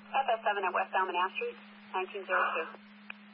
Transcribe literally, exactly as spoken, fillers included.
F S seven at West Almanac Street, nineteen oh two.